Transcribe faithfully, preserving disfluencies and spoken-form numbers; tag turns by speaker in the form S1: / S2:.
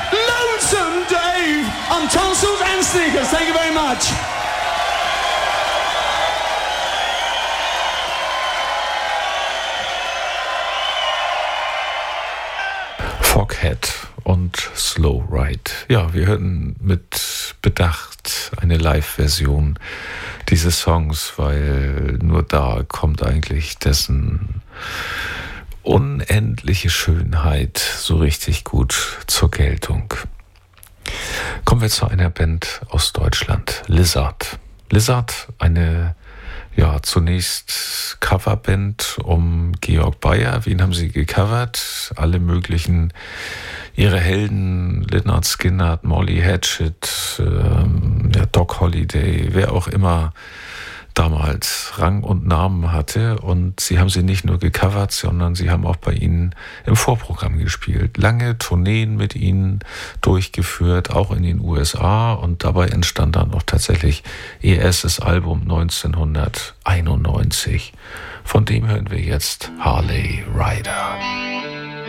S1: Lonesome Dave on tonsils and sneakers. Thank you very much.
S2: Foghat und Slow Ride. Ja, wir hören mit Bedacht eine Live-Version dieses Songs, weil nur da kommt eigentlich dessen unendliche Schönheit so richtig gut zur Geltung. Kommen wir zu einer Band aus Deutschland, Lizard. Lizard, eine ja zunächst Coverband um Georg Bayer. Wen haben sie gecovert? Alle möglichen, ihre Helden, Lynyrd Skynyrd, Molly Hatchet, ähm, ja, Doc Holliday, wer auch immer damals Rang und Namen hatte. Und sie haben sie nicht nur gecovert, sondern sie haben auch bei ihnen im Vorprogramm gespielt. Lange Tourneen mit ihnen durchgeführt, auch in den U S A. Und dabei entstand dann auch tatsächlich ihr erstes Album neunzehnhunderteinundneunzig. Von dem hören wir jetzt Harley Rider.